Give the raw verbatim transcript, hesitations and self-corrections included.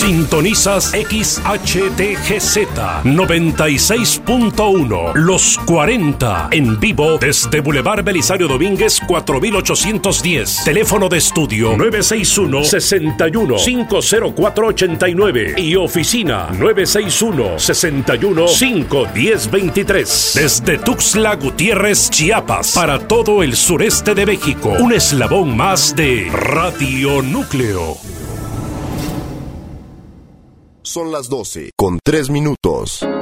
Sintonizas X H T G Z noventa y seis punto uno, Los cuarenta, en vivo desde Boulevard Belisario Domínguez cuatro mil ochocientos diez. Teléfono de estudio nueve seis uno, seis uno, cinco cero cuatro ocho nueve y oficina nueve seis uno, seis uno, cinco uno cero dos tres. Desde Tuxtla Gutiérrez, Chiapas, para todo el sureste de México, un eslabón más de Radio Núcleo. Son las doce con tres minutos.